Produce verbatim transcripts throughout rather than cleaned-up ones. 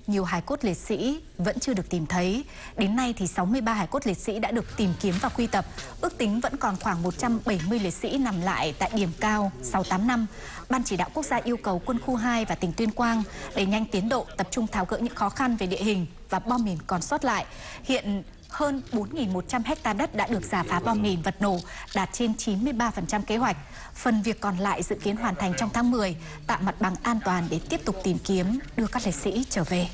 nhiều hài cốt liệt sĩ vẫn chưa được tìm thấy. Đến nay thì sáu mươi ba hài cốt liệt sĩ đã được tìm kiếm và quy tập. Ước tính vẫn còn khoảng một trăm bảy mươi liệt sĩ nằm lại tại điểm cao sau tám năm. Ban chỉ đạo quốc gia yêu cầu quân khu hai và tỉnh Tuyên Quang đẩy nhanh tiến độ, tập trung tháo gỡ những khó khăn về địa hình và bom mìn còn sót lại. Hiện hơn bốn nghìn một trăm héc ta đất đã được rà phá bom mìn vật nổ, đạt trên chín mươi ba phần trăm kế hoạch. Phần việc còn lại dự kiến hoàn thành trong tháng mười, tạo mặt bằng an toàn để tiếp tục tìm kiếm, đưa các liệt sĩ trở về.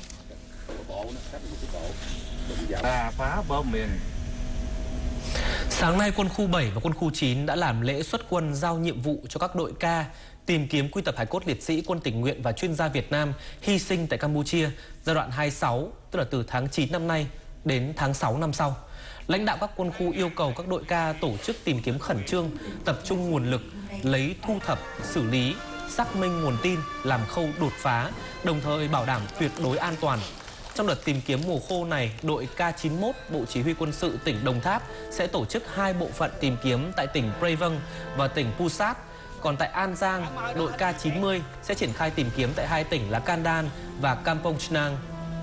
Rà phá bom mìn. Sáng nay, quân khu bảy và quân khu chín đã làm lễ xuất quân giao nhiệm vụ cho các đội ca tìm kiếm quy tập hài cốt liệt sĩ quân tình nguyện và chuyên gia Việt Nam hy sinh tại Campuchia giai đoạn hai mươi sáu, tức là từ tháng chín năm nay đến tháng sáu năm sau. Lãnh đạo các quân khu yêu cầu các đội ca tổ chức tìm kiếm khẩn trương, tập trung nguồn lực, lấy thu thập, xử lý, xác minh nguồn tin, làm khâu đột phá, đồng thời bảo đảm tuyệt đối an toàn. Trong đợt tìm kiếm mùa khô này, đội K chín mươi mốt, Bộ Chỉ huy Quân sự tỉnh Đồng Tháp sẽ tổ chức hai bộ phận tìm kiếm tại tỉnh Prey Vâng và tỉnh Pusat. Còn tại An Giang, đội K chín mươi sẽ triển khai tìm kiếm tại hai tỉnh là Kandan và Kampong Chnang.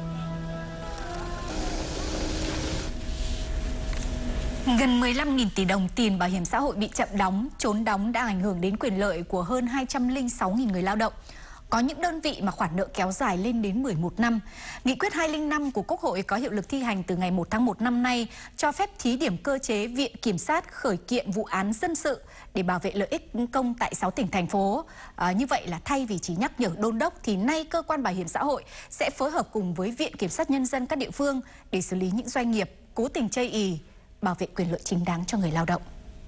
Gần mười lăm nghìn tỷ đồng tiền bảo hiểm xã hội bị chậm đóng, trốn đóng đã ảnh hưởng đến quyền lợi của hơn hai trăm lẻ sáu nghìn người lao động. Có những đơn vị mà khoản nợ kéo dài lên đến mười một năm. Nghị quyết hai không năm của Quốc hội có hiệu lực thi hành từ ngày một tháng một năm nay, cho phép thí điểm cơ chế Viện Kiểm sát khởi kiện vụ án dân sự để bảo vệ lợi ích công tại sáu tỉnh, thành phố. À, như vậy là thay vì chỉ nhắc nhở đôn đốc, thì nay cơ quan bảo hiểm xã hội sẽ phối hợp cùng với Viện Kiểm sát Nhân dân các địa phương để xử lý những doanh nghiệp cố tình chây ỳ, bảo vệ quyền lợi chính đáng cho người lao động.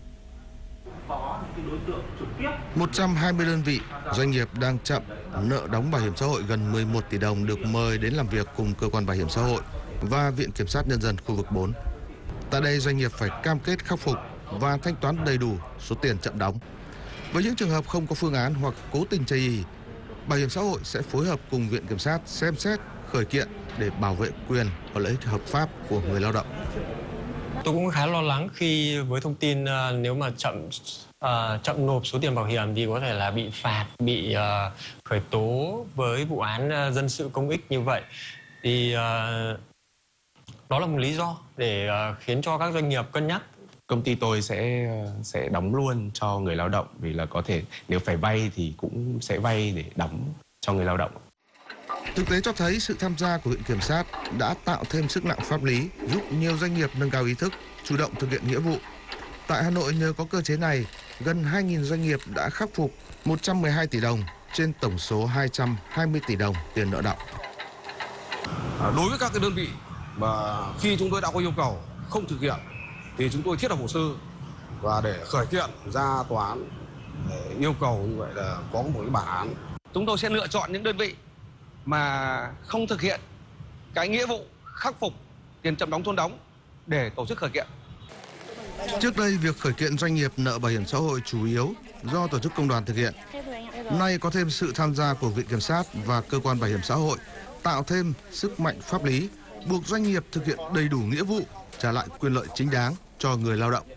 một trăm hai mươi đơn vị, doanh nghiệp đang chậm nợ đóng bảo hiểm xã hội gần mười một tỷ đồng được mời đến làm việc cùng cơ quan bảo hiểm xã hội và Viện Kiểm sát Nhân dân khu vực bốn. Tại đây, doanh nghiệp phải cam kết khắc phục và thanh toán đầy đủ số tiền chậm đóng. Với những trường hợp không có phương án hoặc cố tình chây ỳ, bảo hiểm xã hội sẽ phối hợp cùng Viện Kiểm sát xem xét khởi kiện để bảo vệ quyền và lợi ích hợp pháp của người lao động. Tôi cũng khá lo lắng khi với thông tin uh, nếu mà chậm uh, chậm nộp số tiền bảo hiểm thì có thể là bị phạt, bị uh, khởi tố với vụ án uh, dân sự công ích như vậy. Thì uh, đó là một lý do để uh, khiến cho các doanh nghiệp cân nhắc. Công ty tôi sẽ sẽ đóng luôn cho người lao động, vì là có thể nếu phải vay thì cũng sẽ vay để đóng cho người lao động. Thực tế cho thấy sự tham gia của Viện Kiểm sát đã tạo thêm sức nặng pháp lý, giúp nhiều doanh nghiệp nâng cao ý thức, chủ động thực hiện nghĩa vụ. Tại Hà Nội, nhờ có cơ chế này, gần hai nghìn doanh nghiệp đã khắc phục một trăm mười hai tỷ đồng trên tổng số hai trăm hai mươi tỷ đồng tiền nợ động. Đối với các cái đơn vị mà khi chúng tôi đã có yêu cầu không thực hiện thì chúng tôi thiết lập hồ sơ và để khởi kiện ra tòa án để yêu cầu như vậy là có một cái bản án. Chúng tôi sẽ lựa chọn những đơn vị mà không thực hiện cái nghĩa vụ khắc phục tiền chậm đóng trốn đóng để tổ chức khởi kiện. Trước đây, việc khởi kiện doanh nghiệp nợ bảo hiểm xã hội chủ yếu do tổ chức công đoàn thực hiện. Nay có thêm sự tham gia của Viện Kiểm sát và cơ quan bảo hiểm xã hội, tạo thêm sức mạnh pháp lý, buộc doanh nghiệp thực hiện đầy đủ nghĩa vụ, trả lại quyền lợi chính đáng cho người lao động.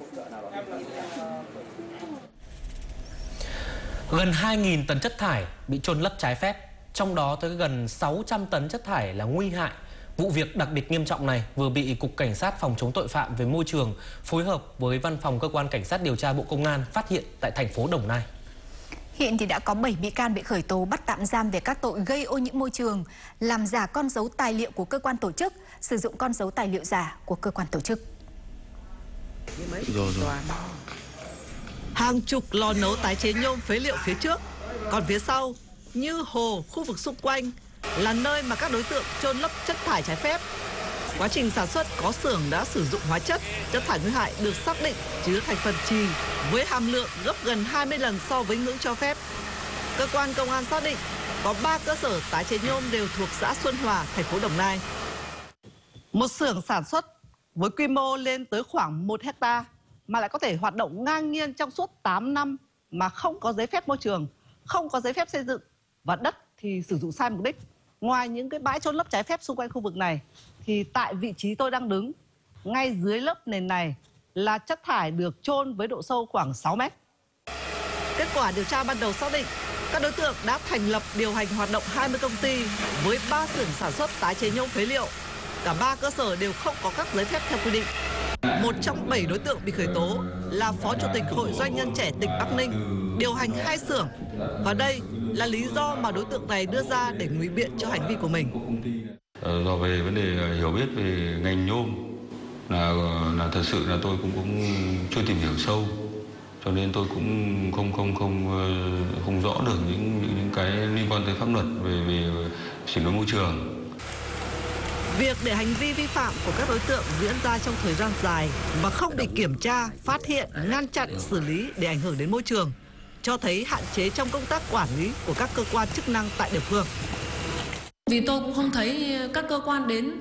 Gần hai nghìn tấn chất thải bị chôn lấp trái phép, trong đó tới gần sáu trăm tấn chất thải là nguy hại. Vụ việc đặc biệt nghiêm trọng này vừa bị Cục Cảnh sát phòng chống tội phạm về môi trường phối hợp với Văn phòng Cơ quan Cảnh sát điều tra Bộ Công an phát hiện tại thành phố Đồng Nai. Hiện thì đã có bảy bị can bị khởi tố, bắt tạm giam về các tội gây ô nhiễm môi trường, làm giả con dấu tài liệu của cơ quan tổ chức, sử dụng con dấu tài liệu giả của cơ quan tổ chức. Rồi, rồi. Hàng chục lò nấu tái chế nhôm phế liệu phía trước, còn phía sau như hồ, khu vực xung quanh là nơi mà các đối tượng chôn lấp chất thải trái phép. Quá trình sản xuất có xưởng đã sử dụng hóa chất, chất thải nguy hại được xác định chứa thành phần trì với hàm lượng gấp gần hai mươi lần so với ngưỡng cho phép. Cơ quan công an xác định có ba cơ sở tái chế nhôm đều thuộc xã Xuân Hòa, thành phố Đồng Nai. Một xưởng sản xuất với quy mô lên tới khoảng một hecta mà lại có thể hoạt động ngang nhiên trong suốt tám năm mà không có giấy phép môi trường, không có giấy phép xây dựng và đất thì sử dụng sai mục đích. Ngoài những cái bãi chôn lấp trái phép xung quanh khu vực này thì tại vị trí tôi đang đứng, ngay dưới lớp nền này là chất thải được chôn với độ sâu khoảng sáu mét. Kết quả điều tra ban đầu xác định Các đối tượng đã thành lập điều hành hoạt động hai mươi công ty với ba xưởng sản xuất tái chế nhôm phế liệu. Cả ba cơ sở đều không có các giấy phép theo quy định. Một trong bảy đối tượng bị khởi tố là Phó Chủ tịch Hội Doanh nhân trẻ tỉnh Bắc Ninh, điều hành hai xưởng. Và đây là lý do mà đối tượng này đưa ra để ngụy biện cho hành vi của mình. Do về vấn đề hiểu biết về ngành nhôm là là thật sự là tôi cũng cũng chưa tìm hiểu sâu, cho nên tôi cũng không không không không rõ được những những cái liên quan tới pháp luật về về chuyển đổi môi trường. Việc để hành vi vi phạm của các đối tượng diễn ra trong thời gian dài mà không bị kiểm tra, phát hiện, ngăn chặn, xử lý để ảnh hưởng đến môi trường, cho thấy hạn chế trong công tác quản lý của các cơ quan chức năng tại địa phương. Vì tôi cũng không thấy các cơ quan đến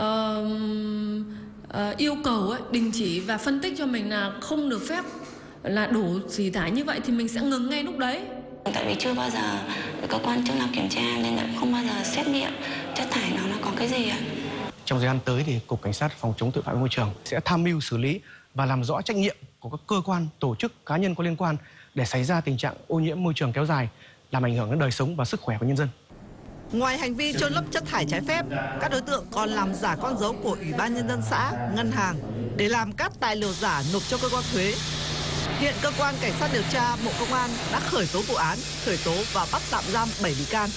uh, uh, yêu cầu ấy, đình chỉ và phân tích cho mình là không được phép là đổ xỉ thải như vậy thì mình sẽ ngừng ngay lúc đấy. Tại vì chưa bao giờ cơ quan chức năng kiểm tra nên là không bao giờ xét nghiệm chất thải nào nó có cái gì ạ. Trong thời gian tới thì Cục Cảnh sát Phòng chống tội phạm môi trường sẽ tham mưu xử lý và làm rõ trách nhiệm của các cơ quan, tổ chức, cá nhân có liên quan để xảy ra tình trạng ô nhiễm môi trường kéo dài, làm ảnh hưởng đến đời sống và sức khỏe của nhân dân. Ngoài hành vi chôn lấp chất thải trái phép, các đối tượng còn làm giả con dấu của Ủy ban Nhân dân xã, ngân hàng để làm các tài liệu giả nộp cho cơ quan thuế. Hiện cơ quan cảnh sát điều tra Bộ Công an đã khởi tố vụ án, khởi tố và bắt tạm giam bảy bị can.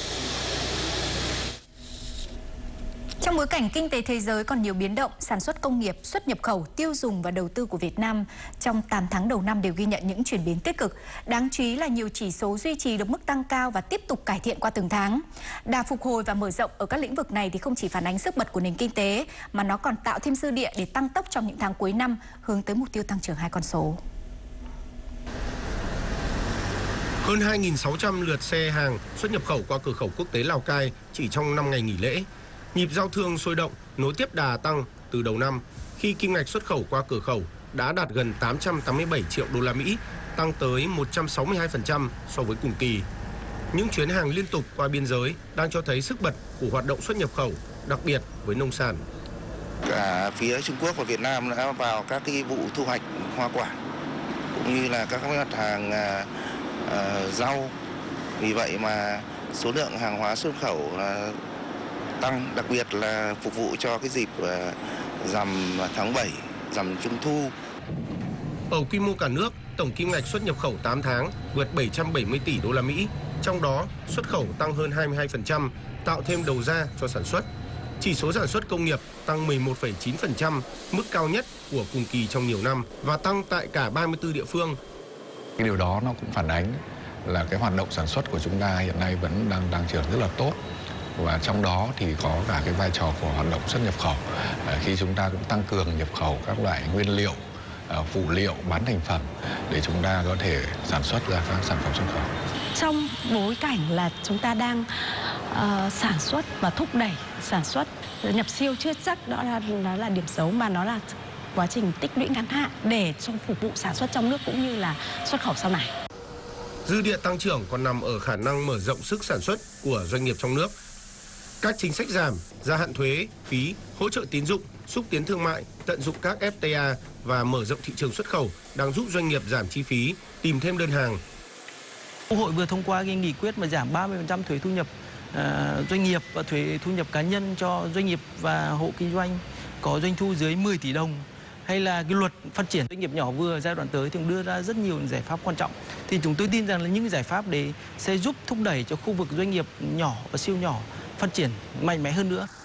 Trong bối cảnh kinh tế thế giới còn nhiều biến động, sản xuất công nghiệp, xuất nhập khẩu, tiêu dùng và đầu tư của Việt Nam trong tám tháng đầu năm đều ghi nhận những chuyển biến tích cực. Đáng chú ý là nhiều chỉ số duy trì được mức tăng cao và tiếp tục cải thiện qua từng tháng. Đà phục hồi và mở rộng ở các lĩnh vực này thì không chỉ phản ánh sức bật của nền kinh tế mà nó còn tạo thêm dư địa để tăng tốc trong những tháng cuối năm, hướng tới mục tiêu tăng trưởng hai con số. Hơn hai nghìn sáu trăm lượt xe hàng xuất nhập khẩu qua cửa khẩu quốc tế Lào Cai chỉ trong năm ngày nghỉ lễ. Nhịp giao thương sôi động nối tiếp đà tăng từ đầu năm khi kim ngạch xuất khẩu qua cửa khẩu đã đạt gần tám trăm tám mươi bảy triệu đô la Mỹ, tăng tới một trăm sáu mươi hai phần trăm so với cùng kỳ. Những chuyến hàng liên tục qua biên giới đang cho thấy sức bật của hoạt động xuất nhập khẩu, đặc biệt với nông sản. Cả phía Trung Quốc và Việt Nam đã vào các cái vụ thu hoạch hoa quả cũng như là các mặt hàng uh, rau. Vì vậy mà số lượng hàng hóa xuất khẩu uh, tăng, đặc biệt là phục vụ cho cái dịp uh, rằm tháng bảy, rằm Trung thu. Ở quy mô cả nước, tổng kim ngạch xuất nhập khẩu tám tháng vượt bảy trăm bảy mươi tỷ đô la Mỹ, trong đó xuất khẩu tăng hơn hai mươi hai phần trăm, tạo thêm đầu ra cho sản xuất. Chỉ số sản xuất công nghiệp tăng mười một phẩy chín phần trăm, mức cao nhất của cùng kỳ trong nhiều năm và tăng tại cả ba mươi tư địa phương. Cái điều đó nó cũng phản ánh là cái hoạt động sản xuất của chúng ta hiện nay vẫn đang tăng trưởng rất là tốt. Và trong đó thì có cả cái vai trò của hoạt động xuất nhập khẩu, khi chúng ta cũng tăng cường nhập khẩu các loại nguyên liệu, phụ liệu, bán thành phẩm để chúng ta có thể sản xuất ra các sản phẩm xuất khẩu. Trong bối cảnh là chúng ta đang uh, sản xuất và thúc đẩy sản xuất, nhập siêu chưa chắc đó là nó là điểm xấu, mà nó là quá trình tích lũy ngắn hạn để cho phục vụ sản xuất trong nước cũng như là xuất khẩu sau này. Dư địa tăng trưởng còn nằm ở khả năng mở rộng sức sản xuất của doanh nghiệp trong nước. Các chính sách giảm, gia hạn thuế, phí, hỗ trợ tín dụng, xúc tiến thương mại, tận dụng các ép tê a và mở rộng thị trường xuất khẩu đang giúp doanh nghiệp giảm chi phí, tìm thêm đơn hàng. Quốc hội vừa thông qua cái nghị quyết mà giảm ba mươi phần trăm thuế thu nhập uh, doanh nghiệp và thuế thu nhập cá nhân cho doanh nghiệp và hộ kinh doanh có doanh thu dưới mười tỷ đồng. Hay là cái luật phát triển doanh nghiệp nhỏ vừa giai đoạn tới thường đưa ra rất nhiều giải pháp quan trọng. Thì chúng tôi tin rằng là những giải pháp đấy sẽ giúp thúc đẩy cho khu vực doanh nghiệp nhỏ và siêu nhỏ phát triển mạnh mẽ hơn nữa.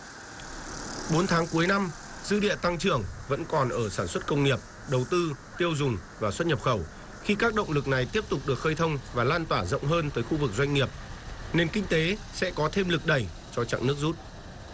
bốn tháng cuối năm, dư địa tăng trưởng vẫn còn ở sản xuất công nghiệp, đầu tư, tiêu dùng và xuất nhập khẩu. Khi các động lực này tiếp tục được khơi thông và lan tỏa rộng hơn tới khu vực doanh nghiệp, nền kinh tế sẽ có thêm lực đẩy cho chặng nước rút.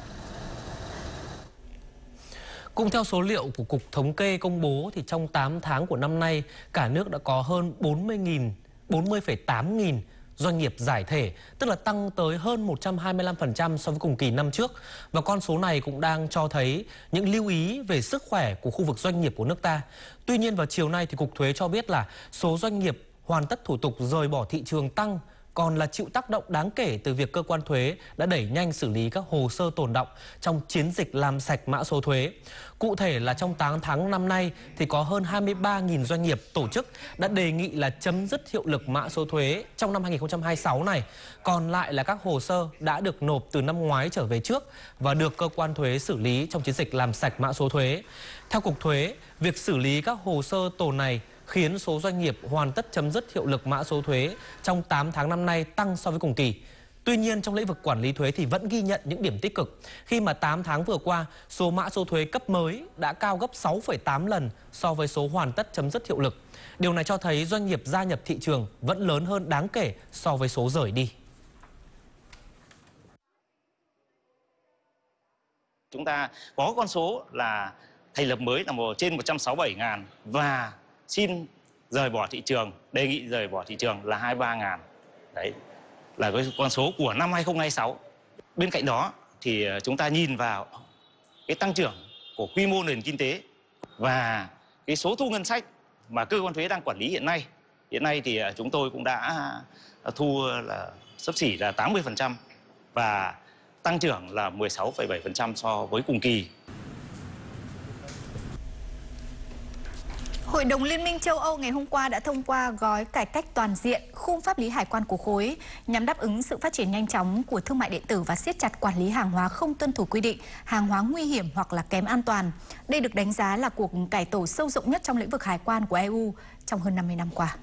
Cũng theo số liệu của Cục Thống kê công bố thì trong tám tháng của năm nay, cả nước đã có hơn bốn mươi nghìn, bốn mươi phẩy tám nghìn doanh nghiệp giải thể, tức là tăng tới hơn một trăm hai mươi lăm phần trăm so với cùng kỳ năm trước. Và con số này cũng đang cho thấy những lưu ý về sức khỏe của khu vực doanh nghiệp của nước ta. Tuy nhiên vào chiều nay thì Cục Thuế cho biết là số doanh nghiệp hoàn tất thủ tục rời bỏ thị trường tăng, còn là chịu tác động đáng kể từ việc cơ quan thuế đã đẩy nhanh xử lý các hồ sơ tồn đọng trong chiến dịch làm sạch mã số thuế. Cụ thể là trong tám tháng năm nay thì có hơn hai mươi ba nghìn doanh nghiệp, tổ chức đã đề nghị là chấm dứt hiệu lực mã số thuế trong năm hai nghìn không trăm hai mươi sáu này. Còn lại là các hồ sơ đã được nộp từ năm ngoái trở về trước và được cơ quan thuế xử lý trong chiến dịch làm sạch mã số thuế. Theo Cục Thuế, việc xử lý các hồ sơ tồn này khiến số doanh nghiệp hoàn tất chấm dứt hiệu lực mã số thuế trong tám tháng năm nay tăng so với cùng kỳ. Tuy nhiên, trong lĩnh vực quản lý thuế thì vẫn ghi nhận những điểm tích cực khi mà tám tháng vừa qua, số mã số thuế cấp mới đã cao gấp sáu phẩy tám lần so với số hoàn tất chấm dứt hiệu lực. Điều này cho thấy doanh nghiệp gia nhập thị trường vẫn lớn hơn đáng kể so với số rời đi. Chúng ta có con số là thành lập mới là một, trên một trăm sáu mươi bảy ngàn và xin rời bỏ thị trường, đề nghị rời bỏ thị trường là hai mươi ba ngàn. Đấy là cái con số của năm hai nghìn không trăm hai mươi sáu. Bên cạnh đó thì chúng ta nhìn vào cái tăng trưởng của quy mô nền kinh tế và cái số thu ngân sách mà cơ quan thuế đang quản lý hiện nay. Hiện nay thì chúng tôi cũng đã thu là xấp xỉ là tám mươi phần trăm và tăng trưởng là mười sáu phẩy bảy phần trăm so với cùng kỳ. Hội đồng Liên minh châu Âu ngày hôm qua đã thông qua gói cải cách toàn diện khung pháp lý hải quan của khối nhằm đáp ứng sự phát triển nhanh chóng của thương mại điện tử và siết chặt quản lý hàng hóa không tuân thủ quy định, hàng hóa nguy hiểm hoặc là kém an toàn. Đây được đánh giá là cuộc cải tổ sâu rộng nhất trong lĩnh vực hải quan của e u trong hơn năm mươi năm qua.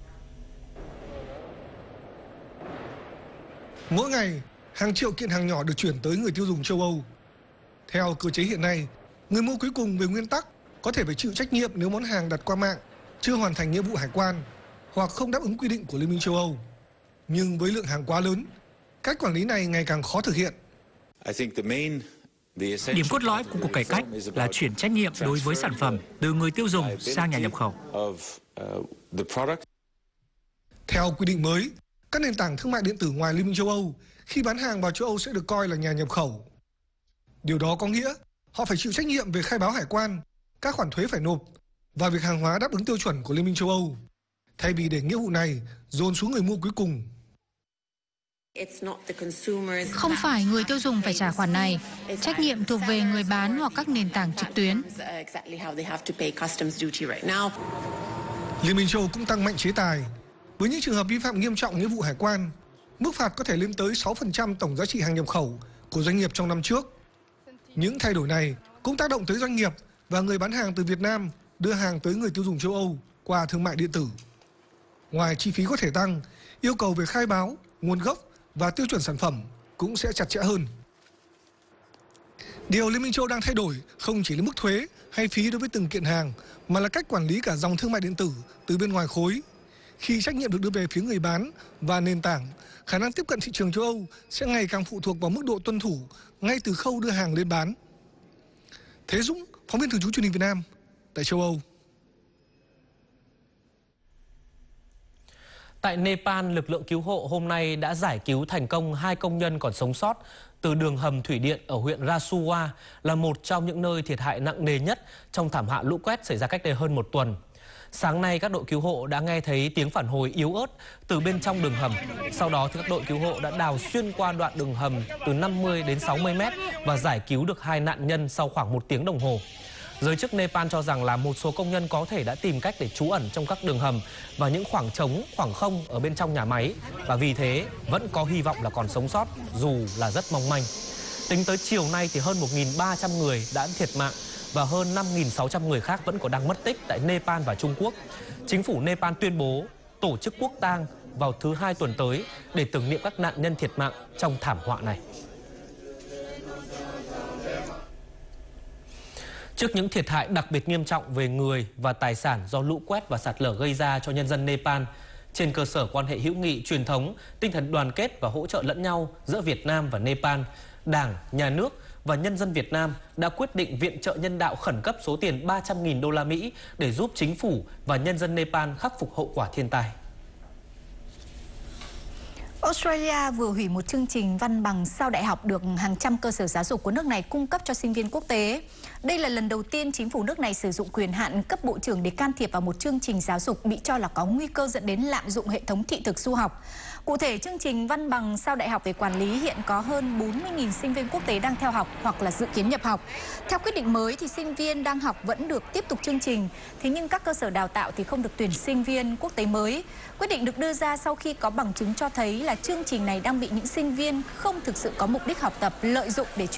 Mỗi ngày, hàng triệu kiện hàng nhỏ được chuyển tới người tiêu dùng châu Âu. Theo cơ chế hiện nay, người mua cuối cùng về nguyên tắc có thể phải chịu trách nhiệm nếu món hàng đặt qua mạng chưa hoàn thành nghĩa vụ hải quan hoặc không đáp ứng quy định của Liên minh châu Âu. Nhưng với lượng hàng quá lớn, cách quản lý này ngày càng khó thực hiện. Điểm cốt lõi của cuộc cải cách là chuyển trách nhiệm đối với sản phẩm từ người tiêu dùng sang nhà nhập khẩu. Theo quy định mới, các nền tảng thương mại điện tử ngoài Liên minh châu Âu khi bán hàng vào châu Âu sẽ được coi là nhà nhập khẩu. Điều đó có nghĩa họ phải chịu trách nhiệm về khai báo hải quan, các khoản thuế phải nộp và việc hàng hóa đáp ứng tiêu chuẩn của Liên minh châu Âu, thay vì để nghĩa vụ này dồn xuống người mua cuối cùng. Không phải người tiêu dùng phải trả khoản này, trách nhiệm thuộc về người bán hoặc các nền tảng trực tuyến. Liên minh châu Âu cũng tăng mạnh chế tài. Với những trường hợp vi phạm nghiêm trọng nghĩa vụ hải quan, mức phạt có thể lên tới sáu phần trăm tổng giá trị hàng nhập khẩu của doanh nghiệp trong năm trước. Những thay đổi này cũng tác động tới doanh nghiệp và người bán hàng từ Việt Nam đưa hàng tới người tiêu dùng châu Âu qua thương mại điện tử. Ngoài chi phí có thể tăng, yêu cầu về khai báo, nguồn gốc và tiêu chuẩn sản phẩm cũng sẽ chặt chẽ hơn. Điều Liên minh châu Âu đang thay đổi không chỉ là mức thuế hay phí đối với từng kiện hàng, mà là cách quản lý cả dòng thương mại điện tử từ bên ngoài khối. Khi trách nhiệm được đưa về phía người bán và nền tảng, khả năng tiếp cận thị trường châu Âu sẽ ngày càng phụ thuộc vào mức độ tuân thủ ngay từ khâu đưa hàng lên bán. Thế Dũng, phóng viên thường trú truyền hình Việt Nam tại châu Âu. Tại Nepal, lực lượng cứu hộ hôm nay đã giải cứu thành công hai công nhân còn sống sót từ đường hầm thủy điện ở huyện Rasuwa, là một trong những nơi thiệt hại nặng nề nhất trong thảm họa lũ quét xảy ra cách đây hơn một tuần. Sáng nay, các đội cứu hộ đã nghe thấy tiếng phản hồi yếu ớt từ bên trong đường hầm. Sau đó, thì các đội cứu hộ đã đào xuyên qua đoạn đường hầm từ năm mươi đến sáu mươi mét và giải cứu được hai nạn nhân sau khoảng một tiếng đồng hồ. Giới chức Nepal cho rằng là một số công nhân có thể đã tìm cách để trú ẩn trong các đường hầm và những khoảng trống, khoảng không ở bên trong nhà máy, và vì thế vẫn có hy vọng là còn sống sót dù là rất mong manh. Tính tới chiều nay thì hơn một nghìn ba trăm người đã thiệt mạng và hơn năm nghìn sáu trăm người khác vẫn còn đang mất tích tại Nepal và Trung Quốc. Chính phủ Nepal tuyên bố tổ chức quốc tang vào thứ hai tuần tới để tưởng niệm các nạn nhân thiệt mạng trong thảm họa này. Trước những thiệt hại đặc biệt nghiêm trọng về người và tài sản do lũ quét và sạt lở gây ra cho nhân dân Nepal, trên cơ sở quan hệ hữu nghị truyền thống, tinh thần đoàn kết và hỗ trợ lẫn nhau giữa Việt Nam và Nepal, Đảng, Nhà nước và nhân dân Việt Nam đã quyết định viện trợ nhân đạo khẩn cấp số tiền ba trăm nghìn đô la Mỹ để giúp chính phủ và nhân dân Nepal khắc phục hậu quả thiên tai. Australia vừa hủy một chương trình văn bằng sau đại học được hàng trăm cơ sở giáo dục của nước này cung cấp cho sinh viên quốc tế. Đây là lần đầu tiên chính phủ nước này sử dụng quyền hạn cấp bộ trưởng để can thiệp vào một chương trình giáo dục bị cho là có nguy cơ dẫn đến lạm dụng hệ thống thị thực du học. Cụ thể, chương trình văn bằng sau đại học về quản lý hiện có hơn bốn mươi nghìn sinh viên quốc tế đang theo học hoặc là dự kiến nhập học. Theo quyết định mới thì sinh viên đang học vẫn được tiếp tục chương trình, thế nhưng các cơ sở đào tạo thì không được tuyển sinh viên quốc tế mới. Quyết định được đưa ra sau khi có bằng chứng cho thấy là chương trình này đang bị những sinh viên không thực sự có mục đích học tập lợi dụng để